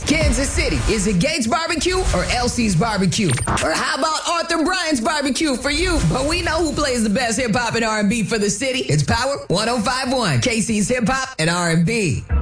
Kansas City, is it Gates Barbecue or LC's Barbecue? Or how about Arthur Bryant's Barbecue for you? But we know who plays the best hip hop and R&B for the city. It's Power 105.1, KC's Hip Hop and R&B.